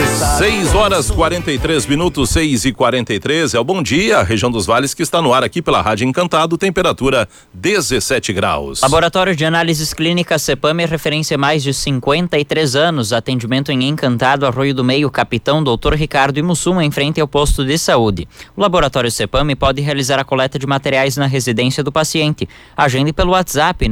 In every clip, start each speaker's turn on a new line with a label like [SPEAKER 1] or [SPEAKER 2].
[SPEAKER 1] 6h43, 6h43, é o Bom Dia, região dos Vales, que está no ar aqui pela Rádio Encantado, temperatura 17 graus.
[SPEAKER 2] Laboratório de Análises Clínicas CEPAM é referência há mais de 53 anos, atendimento em Encantado, Arroio do Meio, Capitão, Dr. Ricardo e Mussum, em frente ao posto de saúde. O Laboratório CEPAM pode realizar a coleta de materiais na residência do paciente. Agende pelo WhatsApp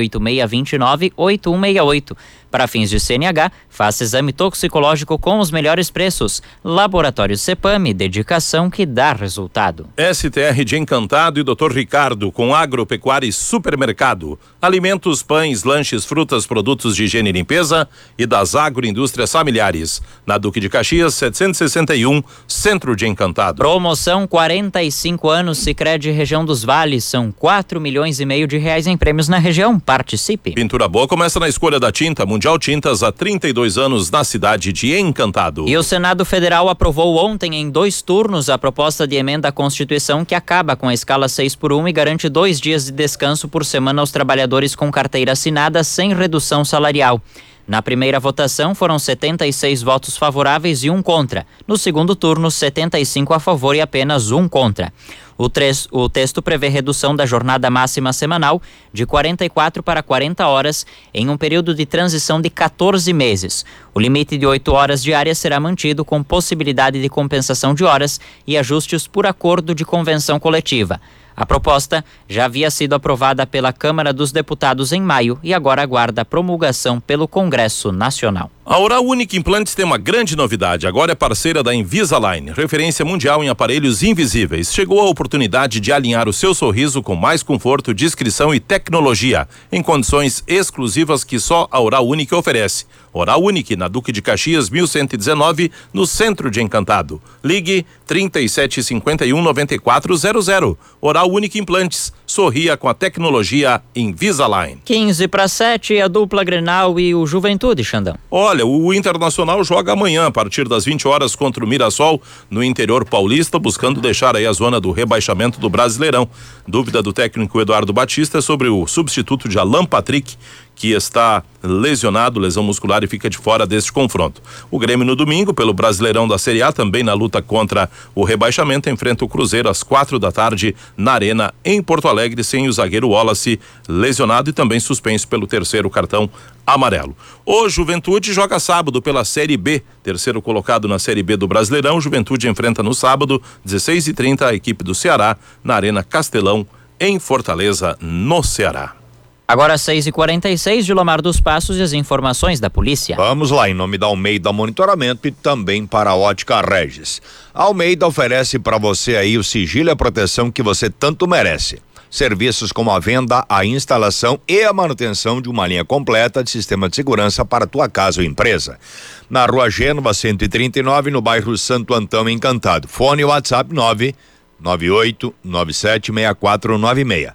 [SPEAKER 2] 98629-8168. Para fins de CNH, faça exame toxicológico com os melhores preços. Laboratório CEPAM, dedicação que dá resultado.
[SPEAKER 1] STR de Encantado e Dr. Ricardo, com agropecuária e supermercado. Alimentos, pães, lanches, frutas, produtos de higiene e limpeza e das agroindústrias familiares. Na Duque de Caxias, 761, Centro de Encantado.
[SPEAKER 2] Promoção 45 anos Sicredi Região dos Vales. São 4,5 milhões de reais em prêmios na região. Participe.
[SPEAKER 1] Pintura boa começa na escolha da tinta Mundial Tintas há 32 anos na cidade de Encantado.
[SPEAKER 2] E o Senado Federal aprovou ontem em 2 turnos a proposta de emenda à Constituição que acaba com a escala 6x1 e garante 2 dias de descanso por semana aos trabalhadores com carteira assinada sem redução salarial. Na primeira votação foram 76 votos favoráveis e 1 contra. No segundo turno, 75 a favor e apenas 1 contra. O texto prevê redução da jornada máxima semanal de 44 para 40 horas em um período de transição de 14 meses. O limite de 8 horas diárias será mantido com possibilidade de compensação de horas e ajustes por acordo de convenção coletiva. A proposta já havia sido aprovada pela Câmara dos Deputados em maio e agora aguarda a promulgação pelo Congresso Nacional.
[SPEAKER 1] A Oral Unique Implantes tem uma grande novidade. Agora é parceira da Invisalign, referência mundial em aparelhos invisíveis. Chegou a oportunidade de alinhar o seu sorriso com mais conforto, discrição e tecnologia, em condições exclusivas que só a Oral Unique oferece. Oral Unique, na Duque de Caxias, 1119, no centro de Encantado. Ligue 3751-9400. Oral Unique Implantes. Sorria com a tecnologia Invisalign.
[SPEAKER 2] 6:45, a dupla Grenal e o Juventude, Xandão.
[SPEAKER 1] Olha, o Internacional joga amanhã a partir das 20 horas contra o Mirassol no interior paulista, buscando deixar aí a zona do rebaixamento do Brasileirão. Dúvida do técnico Eduardo Batista sobre o substituto de Alan Patrick, que está lesionado, lesão muscular, e fica de fora deste confronto. O Grêmio no domingo, pelo Brasileirão da Série A, também na luta contra o rebaixamento, enfrenta o Cruzeiro às 4h na Arena, em Porto Alegre, sem o zagueiro Wallace lesionado e também suspenso pelo terceiro cartão amarelo. O Juventude joga sábado pela Série B, terceiro colocado na Série B do Brasileirão. O Juventude enfrenta no sábado, 16h30, a equipe do Ceará, na Arena Castelão, em Fortaleza, no Ceará.
[SPEAKER 2] Agora 6h46, de Lomar dos Passos e as informações da polícia.
[SPEAKER 3] Vamos lá, em nome da Almeida Monitoramento e também para a Ótica Regis. A Almeida oferece para você aí o sigilo e a proteção que você tanto merece. Serviços como a venda, a instalação e a manutenção de uma linha completa de sistema de segurança para a tua casa ou empresa. Na Rua Gênova 139, no bairro Santo Antão, Encantado. Fone WhatsApp 998976496.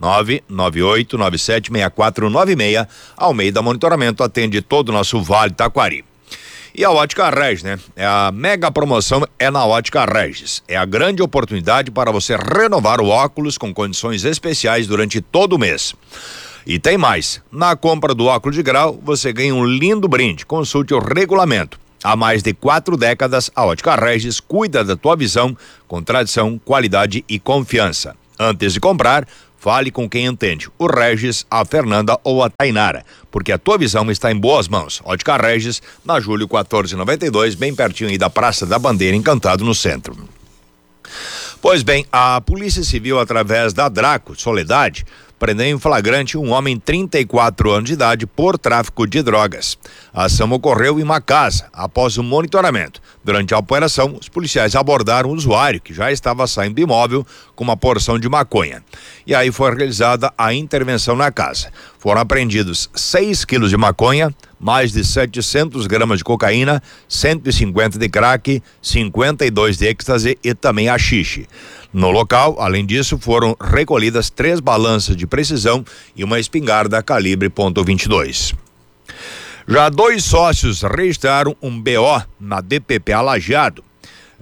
[SPEAKER 3] 998976496. Almeida Monitoramento atende todo o nosso Vale Taquari. E a Ótica Regis, né? A mega promoção é na Ótica Regis. É a grande oportunidade para você renovar o óculos com condições especiais durante todo o mês. E tem mais. Na compra do óculos de grau, você ganha um lindo brinde. Consulte o regulamento. Há mais de 4 décadas, a Ótica Regis cuida da tua visão com tradição, qualidade e confiança. Antes de comprar, fale com quem entende, o Regis, a Fernanda ou a Tainara, porque a tua visão está em boas mãos. Ótica Regis, na Júlio 1492, bem pertinho aí da Praça da Bandeira, Encantado, no centro. Pois bem, a Polícia Civil, através da Draco Soledade, prendeu em flagrante um homem 34 anos de idade por tráfico de drogas. A ação ocorreu em uma casa, após o monitoramento. Durante a operação, os policiais abordaram um usuário que já estava saindo do imóvel com uma porção de maconha. E aí foi realizada a intervenção na casa. Foram apreendidos 6 quilos de maconha, mais de 700 gramas de cocaína, 150 de crack, 52 de êxtase e também haxixe. No local, além disso, foram recolhidas 3 balanças de precisão e uma espingarda calibre .22. Já 2 sócios registraram um BO na DPPA Lajeado.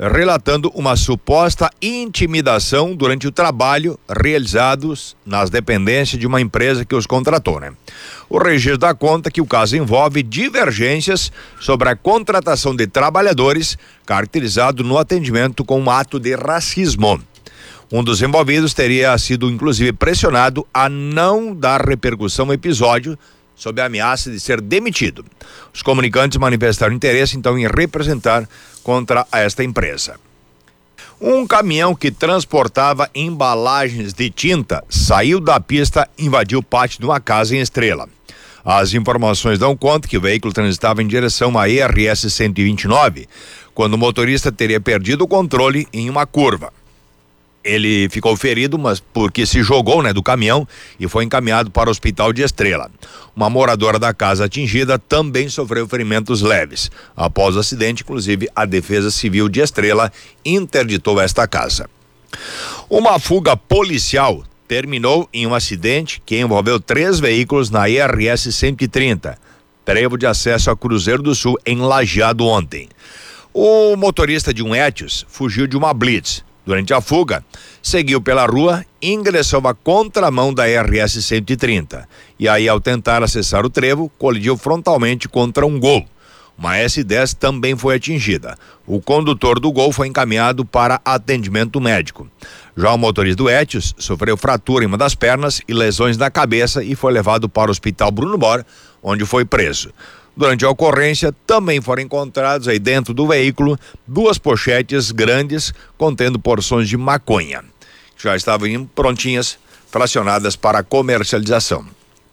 [SPEAKER 3] relatando uma suposta intimidação durante o trabalho realizados nas dependências de uma empresa que os contratou, né? O registro dá conta que o caso envolve divergências sobre a contratação de trabalhadores, caracterizado no atendimento com um ato de racismo. Um dos envolvidos teria sido inclusive pressionado a não dar repercussão ao episódio, sob a ameaça de ser demitido. Os comunicantes manifestaram interesse então em representar contra esta empresa. Um caminhão que transportava embalagens de tinta saiu da pista e invadiu o pátio de uma casa em Estrela. As informações dão conta que o veículo transitava em direção à ERS 129, quando o motorista teria perdido o controle em uma curva. Ele ficou ferido, mas porque se jogou, do caminhão e foi encaminhado para o hospital de Estrela. Uma moradora da casa atingida também sofreu ferimentos leves. Após o acidente, inclusive, a Defesa Civil de Estrela interditou esta casa. Uma fuga policial terminou em um acidente que envolveu 3 veículos na ERS 130, trevo de acesso a Cruzeiro do Sul, em Lajeado ontem. O motorista de um Etios fugiu de uma blitz. Durante a fuga, seguiu pela rua e ingressou à contramão da RS 130. E aí, ao tentar acessar o trevo, colidiu frontalmente contra um Gol. Uma S10 também foi atingida. O condutor do Gol foi encaminhado para atendimento médico. Já o motorista do Etios sofreu fratura em uma das pernas e lesões na cabeça e foi levado para o Hospital Bruno Bor, onde foi preso. Durante a ocorrência, também foram encontrados aí dentro do veículo 2 pochetes grandes contendo porções de maconha. Já estavam prontinhas, fracionadas para comercialização.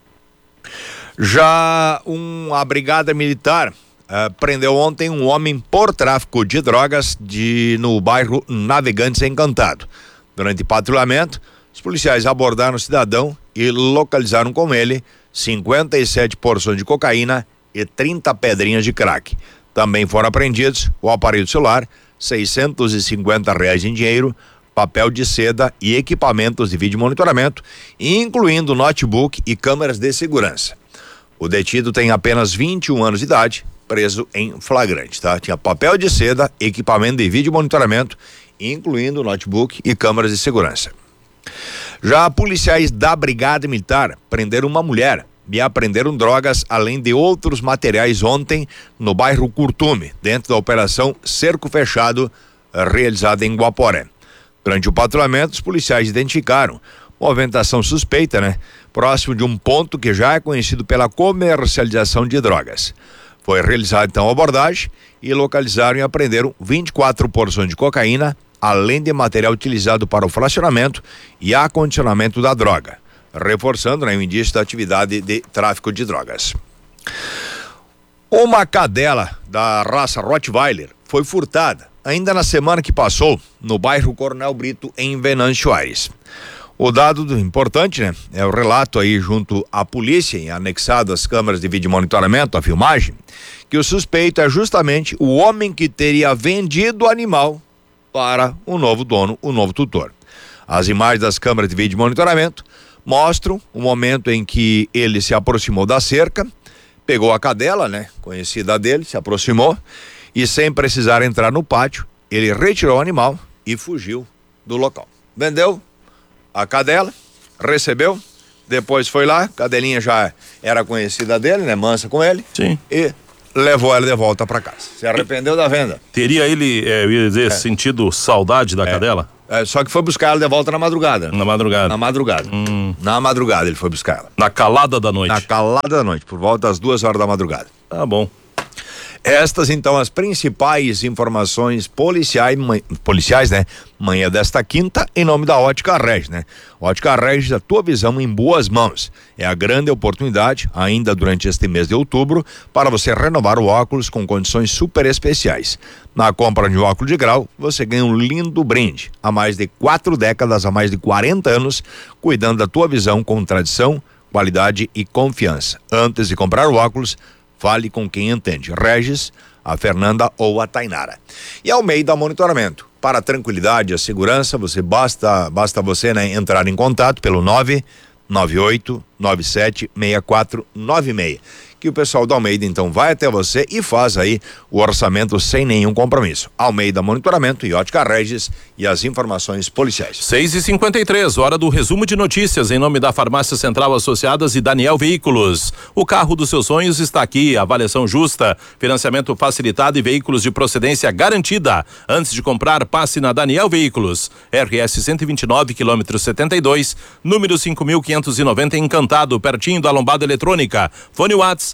[SPEAKER 3] Já a Brigada Militar prendeu ontem um homem por tráfico de drogas no bairro Navegantes Encantado. Durante patrulhamento, os policiais abordaram o cidadão e localizaram com ele 57 porções de cocaína e 30 pedrinhas de crack. Também foram apreendidos o aparelho celular, R$650 em dinheiro, papel de seda e equipamentos de vídeo monitoramento, incluindo notebook e câmeras de segurança. O detido tem apenas 21 anos de idade, preso em flagrante, tá? Tinha papel de seda, equipamento de vídeo monitoramento, incluindo notebook e câmeras de segurança. Já policiais da Brigada Militar prenderam uma mulher e apreenderam drogas, além de outros materiais ontem no bairro Curtume, dentro da operação Cerco Fechado, realizada em Guaporé. Durante o patrulhamento, os policiais identificaram movimentação suspeita, próximo de um ponto que já é conhecido pela comercialização de drogas. Foi realizada então a abordagem e localizaram e apreenderam 24 porções de cocaína, além de material utilizado para o fracionamento e acondicionamento da droga, reforçando o indício da atividade de tráfico de drogas. Uma cadela da raça Rottweiler foi furtada ainda na semana que passou no bairro Coronel Brito, em Venâncio Aires. O dado importante, é o relato aí junto à polícia, e anexado às câmeras de vídeo monitoramento, a filmagem, que o suspeito é justamente o homem que teria vendido o animal para o novo dono, o novo tutor. As imagens das câmeras de vídeo monitoramento mostram o momento em que ele se aproximou da cerca, pegou a cadela, conhecida dele, se aproximou e, sem precisar entrar no pátio, ele retirou o animal e fugiu do local. Vendeu a cadela, recebeu, depois foi lá, cadelinha já era conhecida dele, mansa com ele.
[SPEAKER 1] Sim.
[SPEAKER 3] E levou ela de volta para casa. Se arrependeu da venda.
[SPEAKER 1] Teria ele, eu ia dizer, sentido saudade da cadela?
[SPEAKER 3] Só que foi buscar ela de volta na madrugada.
[SPEAKER 1] Na madrugada.
[SPEAKER 3] Na madrugada. Na madrugada ele foi buscar ela.
[SPEAKER 1] Na calada da noite.
[SPEAKER 3] Na calada da noite, por volta das 2 horas da madrugada.
[SPEAKER 1] Tá bom.
[SPEAKER 3] Estas, então, as principais informações policiais, manhã desta quinta, em nome da Ótica Regis, Ótica Regis, a tua visão em boas mãos. É a grande oportunidade, ainda durante este mês de outubro, para você renovar o óculos com condições super especiais. Na compra de um óculos de grau, você ganha um lindo brinde. Há mais de 4 décadas, há mais de 40 anos, cuidando da tua visão com tradição, qualidade e confiança. Antes de comprar o óculos, fale com quem entende. Regis, a Fernanda ou a Tainara. E ao meio da monitoramento. Para a tranquilidade e a segurança, basta você entrar em contato pelo 998-97-6496. que o pessoal da Almeida então vai até você e faz aí o orçamento sem nenhum compromisso. Almeida Monitoramento e Ótica Regis e as informações policiais.
[SPEAKER 1] 6h53, hora do resumo de notícias em nome da Farmácia Central Associadas e Daniel Veículos. O carro dos seus sonhos está aqui, avaliação justa, financiamento facilitado e veículos de procedência garantida. Antes de comprar, passe na Daniel Veículos. RS 129, quilômetro 72, número 5.590 Encantado, pertinho da Lombada Eletrônica. Fone Whats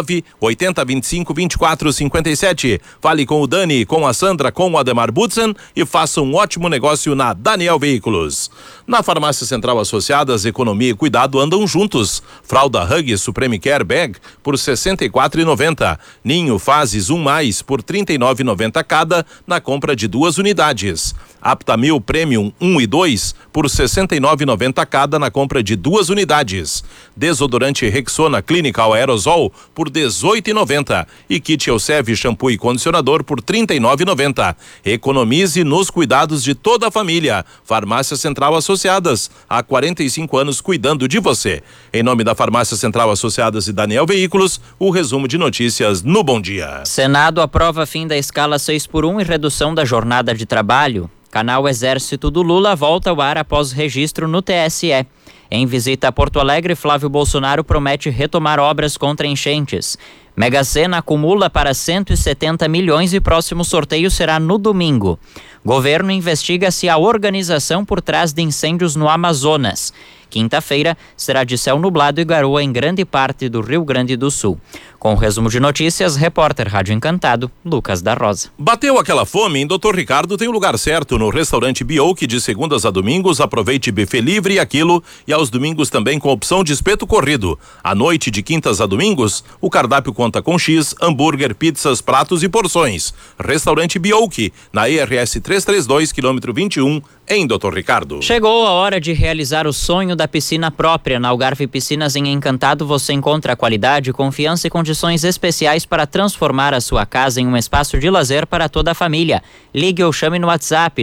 [SPEAKER 1] 980252457. Fale com o Dani, com a Sandra, com o Ademar Butzen e faça um ótimo negócio na Daniel Veículos. Na Farmácia Central Associadas, economia e cuidado andam juntos. Fralda Huggies Supreme Care Bag por R$ 64,90. Ninho Fases 1+, por R$ 39,90 cada na compra de 2 unidades. Aptamil Premium 1 e 2 por R$ 69,90 cada na compra de 2 unidades. Desodorante Rexona Clinical Aerosol por R$ 18,90 e kit Elseve shampoo e condicionador por R$ 39,90. Economize nos cuidados de toda a família. Farmácia Central Associadas, há 45 anos cuidando de você. Em nome da Farmácia Central Associadas e Daniel Veículos, o resumo de notícias no Bom Dia.
[SPEAKER 2] Senado aprova fim da escala 6x1 e redução da jornada de trabalho. Canal Exército do Lula volta ao ar após registro no TSE. Em visita a Porto Alegre, Flávio Bolsonaro promete retomar obras contra enchentes. Mega Sena acumula para 170 milhões e próximo sorteio será no domingo. Governo investiga se há organização por trás de incêndios no Amazonas. Quinta-feira será de céu nublado e garoa em grande parte do Rio Grande do Sul. Com o resumo de notícias, repórter Rádio Encantado, Lucas da Rosa.
[SPEAKER 1] Bateu aquela fome? Em Dr. Ricardo tem o lugar certo no restaurante Biouk, de segundas a domingos. Aproveite buffet livre e aquilo, e aos domingos também com opção de espeto corrido. À noite, de quintas a domingos, o cardápio conta com X, hambúrguer, pizzas, pratos e porções. Restaurante Biouk, na ERS 332, quilômetro 21, em Dr. Ricardo.
[SPEAKER 2] Chegou a hora de realizar o sonho da piscina própria. Na Algarve Piscinas em Encantado você encontra qualidade, confiança e condições especiais para transformar a sua casa em um espaço de lazer para toda a família. Ligue ou chame no WhatsApp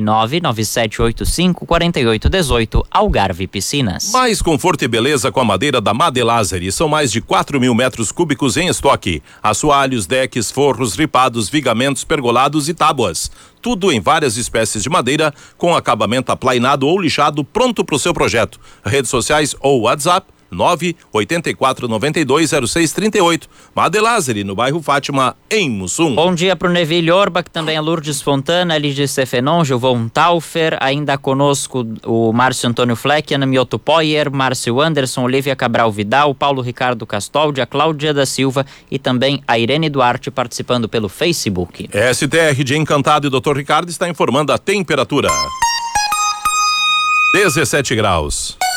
[SPEAKER 2] 997854818 Algarve Piscinas.
[SPEAKER 1] Mais conforto e beleza com a madeira da Madelazeri. São mais de 4.000 metros cúbicos em estoque. Assoalhos, decks, forros, ripados, vigamentos, pergolados e tábuas. Tudo em várias espécies de madeira, com acabamento aplainado ou lixado, pronto para o seu projeto. Redes sociais ou WhatsApp 984920638. Madelazeri, no bairro Fátima, em Mussum.
[SPEAKER 2] Bom dia para o Neville Orbach, também a Lourdes Fontana, Lidia Stefenon, Gilvão Taufer, ainda conosco o Márcio Antônio Fleck, Ana Mioto Poyer, Márcio Anderson, Olivia Cabral Vidal, Paulo Ricardo Castoldi, a Cláudia da Silva e também a Irene Duarte participando pelo Facebook.
[SPEAKER 1] STR de Encantado e Dr. Ricardo está informando a temperatura. 17 graus.